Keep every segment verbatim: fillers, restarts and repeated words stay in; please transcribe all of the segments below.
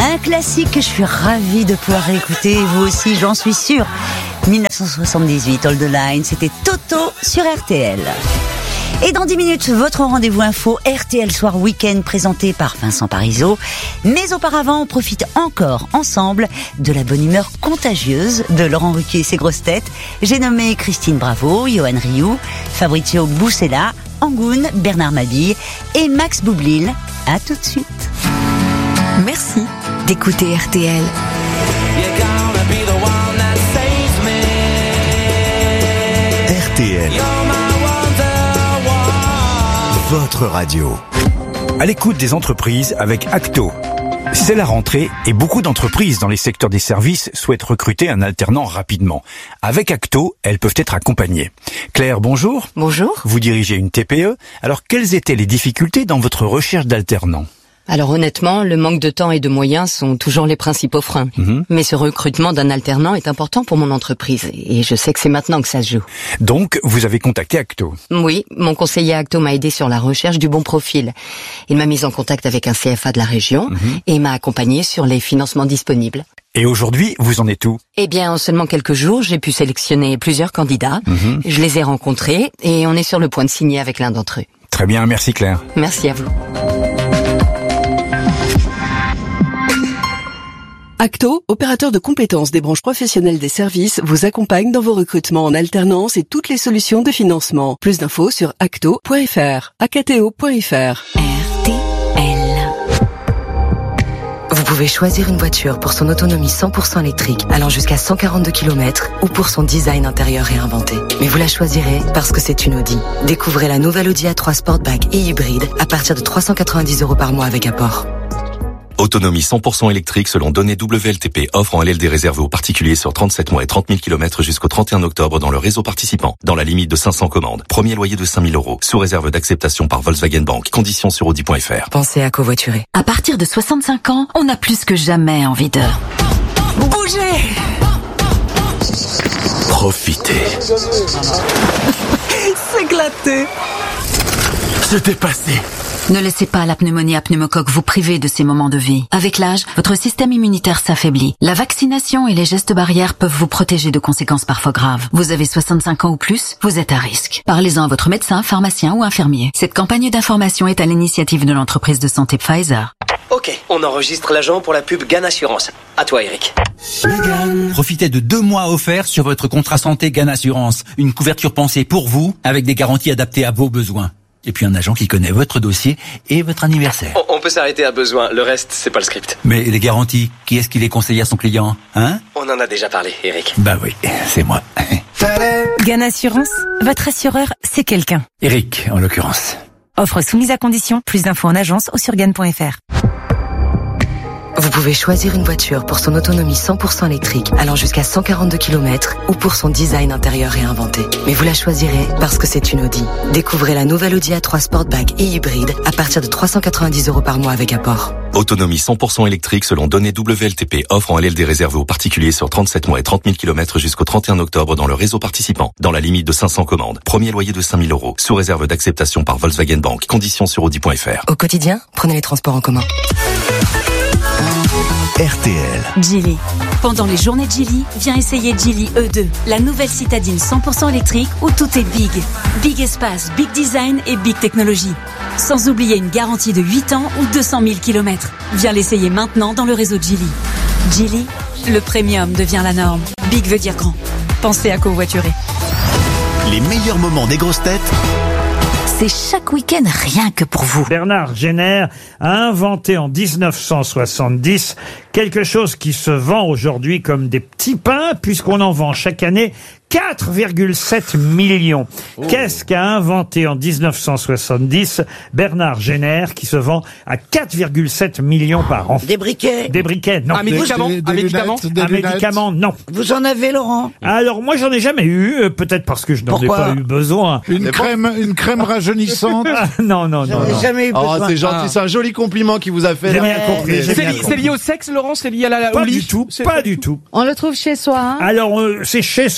Un classique que je suis ravie de pouvoir réécouter, vous aussi, j'en suis sûre. dix-neuf cent soixante-dix-huit, Hold the Line, c'était Toto sur R T L. Et dans dix minutes, votre rendez-vous info R T L Soir Week-end présenté par Vincent Parisot. Mais auparavant, on profite encore ensemble de la bonne humeur contagieuse de Laurent Ruquier et ses grosses têtes. J'ai nommé Christine Bravo, Johan Rioux, Fabrizio Boussella, Angoun, Bernard Mabille et Max Boublil. À tout de suite. Merci d'écouter R T L. R T L, votre radio. À l'écoute des entreprises avec Acto. C'est la rentrée et beaucoup d'entreprises dans les secteurs des services souhaitent recruter un alternant rapidement. Avec Acto, elles peuvent être accompagnées. Claire, bonjour. Bonjour. Vous dirigez une T P E. Alors, quelles étaient les difficultés dans votre recherche d'alternants ? Alors honnêtement, le manque de temps et de moyens sont toujours les principaux freins. Mmh. Mais ce recrutement d'un alternant est important pour mon entreprise et je sais que c'est maintenant que ça se joue. Donc, vous avez contacté Acto ? Oui, mon conseiller Acto m'a aidé sur la recherche du bon profil. Il m'a mis en contact avec un C F A de la région mmh. et m'a accompagné sur les financements disponibles. Et aujourd'hui, vous en êtes où ? Eh bien, en seulement quelques jours, j'ai pu sélectionner plusieurs candidats. Mmh. Je les ai rencontrés et on est sur le point de signer avec l'un d'entre eux. Très bien, merci Claire. Merci à vous. Acto, opérateur de compétences des branches professionnelles des services, vous accompagne dans vos recrutements en alternance et toutes les solutions de financement. Plus d'infos sur acto point f r, acto point f r. R T L. Vous pouvez choisir une voiture pour son autonomie cent pour cent électrique, allant jusqu'à cent quarante-deux kilomètres, ou pour son design intérieur réinventé. Mais vous la choisirez parce que c'est une Audi. Découvrez la nouvelle Audi A trois Sportback et hybride à partir de trois cent quatre-vingt-dix euros par mois avec apport. Autonomie cent pour cent électrique selon données W L T P. Offre en L L D réservée aux particuliers sur trente-sept mois et trente mille kilomètres jusqu'au trente et un octobre dans le réseau participant. Dans la limite de cinq cents commandes. Premier loyer de cinq mille euros. Sous réserve d'acceptation par Volkswagen Bank. Conditions sur audi point f r. Pensez à covoiturer. À partir de soixante-cinq ans, on a plus que jamais envie de... bouger. Profitez. S'éclater. Se dépasser. Ne laissez pas la pneumonie à pneumocoque vous priver de ces moments de vie. Avec l'âge, votre système immunitaire s'affaiblit. La vaccination et les gestes barrières peuvent vous protéger de conséquences parfois graves. Vous avez soixante-cinq ans ou plus, vous êtes à risque. Parlez-en à votre médecin, pharmacien ou infirmier. Cette campagne d'information est à l'initiative de l'entreprise de santé Pfizer. Ok, on enregistre l'agent pour la pub Gann Assurance. À toi, Eric. Profitez de deux mois offerts sur votre contrat santé Gann Assurance. Une couverture pensée pour vous, avec des garanties adaptées à vos besoins. Et puis un agent qui connaît votre dossier et votre anniversaire. On, on peut s'arrêter à besoin, le reste, c'est pas le script. Mais les garanties, qui est-ce qui les conseille à son client, hein ? On en a déjà parlé, Eric. Bah oui, c'est moi. Gann Assurance, votre assureur, c'est quelqu'un. Eric, en l'occurrence. Offre soumise à condition, plus d'infos en agence ou sur gann point f r. Vous pouvez choisir une voiture pour son autonomie cent pour cent électrique, allant jusqu'à cent quarante-deux kilomètres, ou pour son design intérieur réinventé. Mais vous la choisirez parce que c'est une Audi. Découvrez la nouvelle Audi A trois Sportback et hybride à partir de trois cent quatre-vingt-dix euros par mois avec apport. Autonomie cent pour cent électrique selon données W L T P. Offre en L L D réservée aux particuliers sur trente-sept mois et trente mille kilomètres jusqu'au trente et un octobre dans le réseau participant. Dans la limite de cinq cents commandes. Premier loyer de cinq mille euros. Sous réserve d'acceptation par Volkswagen Bank. Conditions sur audi point f r. Au quotidien, prenez les transports en commun. R T L. Geely. Pendant les journées de Geely, viens essayer Geely E deux, la nouvelle citadine cent pour cent électrique où tout est big. Big espace, big design et big technologie. Sans oublier une garantie de huit ans ou deux cent mille kilomètres. Viens l'essayer maintenant dans le réseau Geely. Geely, le premium devient la norme. Big veut dire grand. Pensez à covoiturer. Les meilleurs moments des grosses têtes, C'est chaque week-end rien que pour vous. Bernard Jenner a inventé en dix-neuf cent soixante-dix quelque chose qui se vend aujourd'hui comme des petits pains, puisqu'on en vend chaque année quatre virgule sept millions. Oh. Qu'est-ce qu'a inventé en dix-neuf cent soixante-dix Bernard Jenner qui se vend à quatre virgule sept millions par an? Des briquets. Des briquets, non. Un médicament. Des, des un médicament. Un médicament, non. Vous en avez, Laurent? Alors, moi, j'en ai jamais eu. euh, Peut-être parce que je n'en ai pas eu besoin. Une crème, une crème rajeunissante. Non, non, non. J'en ai non. jamais eu besoin. Oh, c'est gentil. C'est un joli compliment qu'il vous a fait. J'ai bien compris. j'ai C'est bien li- compris. c'est lié au sexe, Laurent? C'est lié à la, Pas au lit? du tout. C'est- Pas du tout. On le trouve chez soi, hein? Alors, euh, c'est chez soi, mais pas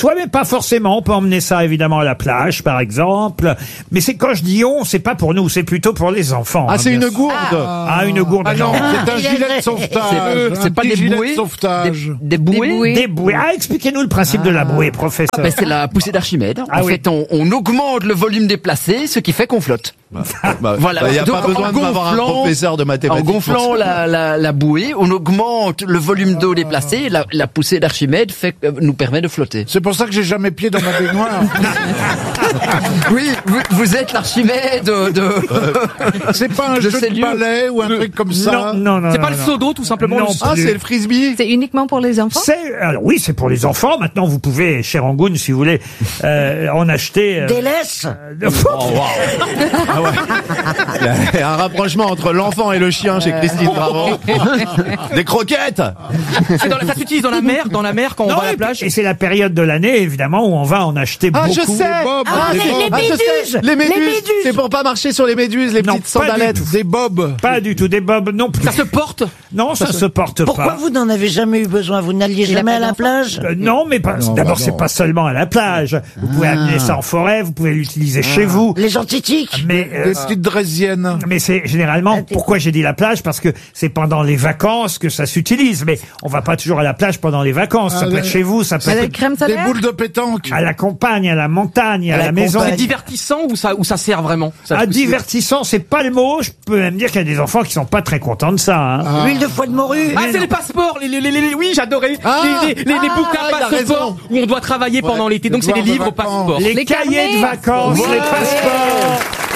Pas forcément. On peut emmener ça évidemment à la plage, par exemple. Mais c'est quand je dis on, c'est pas pour nous, c'est plutôt pour les enfants. Ah, hein, c'est bien une sûr. gourde. Ah, ah, une gourde. Ah non, non. c'est un gilet de sauvetage. C'est, c'est pas des gilet bouées, de sauvetage. Des, des bouées. Des bouées. Ah, expliquez-nous le principe Ah. de la bouée, professeur. Ah, ben, c'est la poussée d'Archimède. Ah en oui. fait, on, on augmente le volume déplacé, ce qui fait qu'on flotte. Bah, Voilà. il n'y a Donc, pas besoin en de m'avoir un gonflant- professeur de En mathématiques. pour gonflant ça. la, la, la bouée, on augmente le volume d'eau déplacé. La, la poussée d'Archimède fait, euh, nous permet de flotter. C'est pour ça que j'ai jamais pied dans ma baignoire. Oui, vous, vous êtes l'Archimède de... C'est pas un de jeu ces de lieux. balai ou un truc comme ça. Non, non, non. C'est non, pas le non. seau d'eau, tout simplement. Non le- Ah, plus. c'est le frisbee. C'est uniquement pour les enfants? C'est, alors oui, c'est pour les enfants. Maintenant, vous pouvez, cher Angoun, si vous voulez, euh, en acheter. euh, Des laisses. euh, Ah ouais. Il y a un rapprochement entre l'enfant et le chien chez Christine Bravo. Des croquettes. C'est dans la- ça s'utilise dans la mer, dans la mer quand on Non, va à la et, plage. et c'est la période de l'année, évidemment, où on va en acheter Ah, beaucoup. je sais. Ah, les- les Ah, je sais. méduses. Les méduses. Les méduses. C'est pour pas marcher sur les méduses, les Non, petites pas du sandalettes. tout. Des bobs. Pas du tout, des bobs non plus. Ça se porte. Non, ça, se porte Pourquoi pas. vous n'en avez jamais eu besoin? Vous n'alliez Il a jamais pas à la d'enfant. plage? Euh, non, mais pas, Non, d'abord, bah c'est non. pas seulement à la plage. Vous pouvez amener ça en forêt, vous pouvez l'utiliser chez vous. Les gentitiques? Mais, euh, Des petites draisiennes. mais c'est généralement, Ah, t'es- pourquoi j'ai dit la plage? Parce que c'est pendant les vacances que ça s'utilise. Mais on va pas toujours à la plage pendant les vacances. Ça Ah, peut ouais. être chez vous, ça peut Avec être crème Des solaire? boules de pétanque. à la campagne, à la montagne, à, À la, la maison. campagne. C'est divertissant ou ça, ou ça sert vraiment ça, Ah, divertissant, c'est pas le mot. Je peux même dire qu'il y a des enfants qui sont pas très contents de ça. Hein. L'huile de foie de morue? Ah, c'est les passeports, les, les, les, les- oui, j'adorais. Ah, les, les, les, les ah, bouquins il a passeports raison. où on doit travailler pendant l'été. Donc c'est les devoirs de livres vacances. passeports. Les, Les cahiers carnets. de vacances, Ouais. les passeports.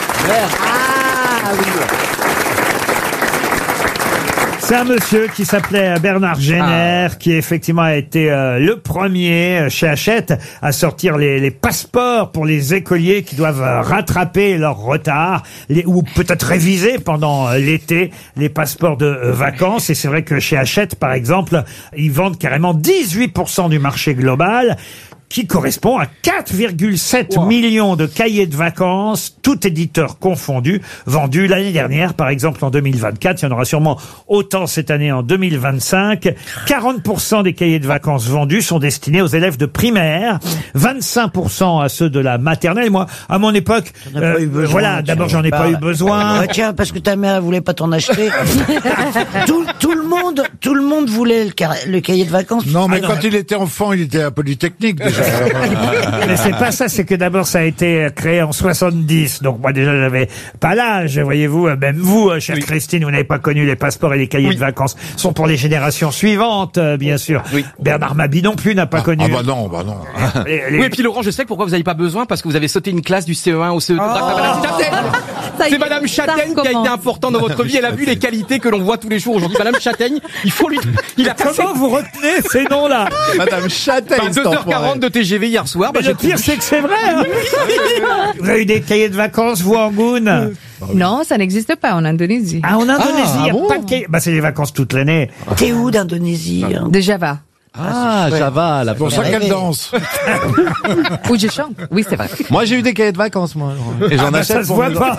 C'est un monsieur qui s'appelait Bernard Jenner, qui effectivement a été euh, le premier chez Hachette à sortir les, les passeports pour les écoliers qui doivent euh, rattraper leur retard, les, ou peut-être réviser pendant euh, l'été les passeports de euh, vacances. Et c'est vrai que chez Hachette, par exemple, ils vendent carrément dix-huit pour cent du marché global, qui correspond à quatre virgule sept millions de cahiers de vacances, tout éditeur confondu, vendus l'année dernière, par exemple en deux mille vingt-quatre. Il y en aura sûrement autant cette année en deux mille vingt-cinq. quarante pour cent des cahiers de vacances vendus sont destinés aux élèves de primaire, vingt-cinq pour cent à ceux de la maternelle. Moi, à mon époque, J'en ai pas eu besoin, voilà, tiens. d'abord j'en ai Bah, pas eu besoin. Ah, tiens, parce que ta mère elle voulait pas t'en acheter. tout, tout le monde, tout le monde voulait le, car- le cahier de vacances. Non, mais Ah, quand il était enfant, il était à Polytechnique déjà. Mais c'est pas ça, c'est que d'abord ça a été créé en soixante-dix. Donc moi déjà j'avais pas l'âge, voyez-vous, même vous, euh, chère Christine, vous n'avez pas connu les passeports et les cahiers de vacances. Ce sont pour les générations suivantes, euh, bien sûr. Bernard Mabie non plus n'a pas connu. Ah bah non, bah non. Les- les- Oui, et puis Laurent, je sais pourquoi vous n'avez pas besoin, parce que vous avez sauté une classe du C E un au C E deux grâce à Madame Châtaigne. Ça y C'est est, Madame ça Châtaigne qui a été recommence. importante dans votre vie. Elle a vu les qualités que l'on voit tous les jours aujourd'hui. Madame Châtaigne, il faut lui, il a passé Comment vous retenez ces noms-là? Madame Châtaigne, bah, cet deux heures enfoiré. quarante de T G V hier soir. Mais Bah, le j'ai- pire c'est que c'est vrai. Hein. Vous avez eu des cahiers de vacances, vous, Angoun? Non, ça n'existe pas en Indonésie. Ah, en Indonésie, il Ah, n'y a bon pas de cahiers. Bah, c'est les vacances toute l'année. T'es où d'Indonésie? hein De Java. Ah, Java, la pour ça rêvé. qu'elle danse. Où je chante. Oui, c'est vrai. Moi, j'ai eu des cahiers de vacances, moi. Et j'en Ah bah, achète ça se pour voit mes pas.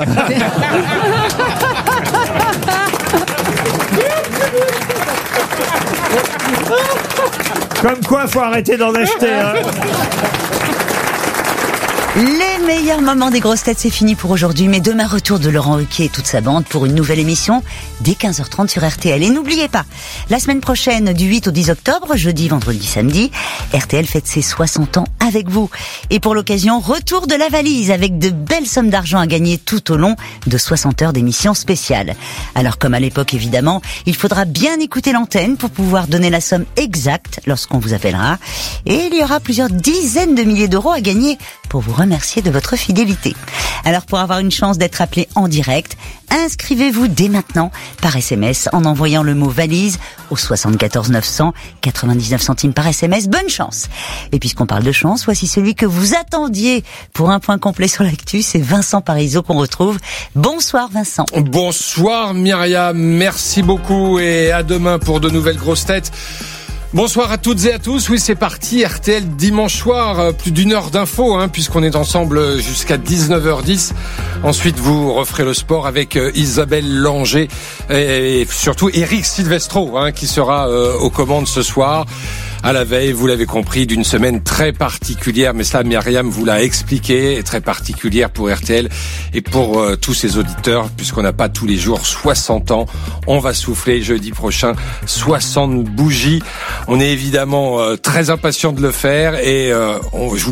Comme quoi, faut arrêter d'en acheter. Hein. Les meilleurs moments des grosses têtes, c'est fini pour aujourd'hui. Mais demain, retour de Laurent Ruquier et toute sa bande pour une nouvelle émission dès quinze heures trente sur R T L. Et n'oubliez pas, la semaine prochaine, du huit au dix octobre, jeudi, vendredi, samedi, R T L fête ses soixante ans avec vous. Et pour l'occasion, retour de la valise avec de belles sommes d'argent à gagner tout au long de soixante heures d'émission spéciale. Alors, comme à l'époque, évidemment, il faudra bien écouter l'antenne pour pouvoir donner la somme exacte lorsqu'on vous appellera. Et il y aura plusieurs dizaines de milliers d'euros à gagner pour vous remercier de votre fidélité. Alors, pour avoir une chance d'être appelé en direct, inscrivez-vous dès maintenant par S M S en envoyant le mot valise au soixante-quatorze neuf cents, quatre-vingt-dix-neuf centimes par S M S. Bonne chance. Et puisqu'on parle de chance, voici celui que vous attendiez pour un point complet sur l'actu. C'est Vincent Parisot qu'on retrouve. Bonsoir Vincent. Bonsoir Myriam, merci beaucoup et à demain pour de nouvelles grosses têtes. Bonsoir à toutes et à tous. Oui, c'est parti. R T L dimanche soir, plus d'une heure d'infos, hein, puisqu'on est ensemble jusqu'à dix-neuf heures dix. Ensuite, vous referez le sport avec Isabelle Langer et surtout Eric Silvestro, hein, qui sera euh, aux commandes ce soir. à la veille, vous l'avez compris, d'une semaine très particulière. Mais ça, Myriam vous l'a expliqué, est très particulière pour R T L et pour euh, tous ses auditeurs, puisqu'on n'a pas tous les jours soixante ans. On va souffler jeudi prochain soixante bougies. On est évidemment euh, très impatient de le faire et euh, on, je vous